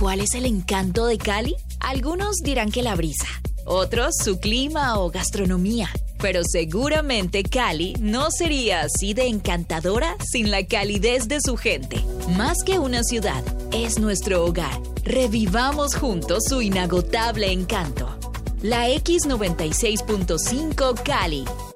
¿Cuál es el encanto de Cali? Algunos dirán que la brisa, otros su clima o gastronomía. Pero seguramente Cali no sería así de encantadora sin la calidez de su gente. Más que una ciudad, es nuestro hogar. Revivamos juntos su inagotable encanto. La X96.5 Cali,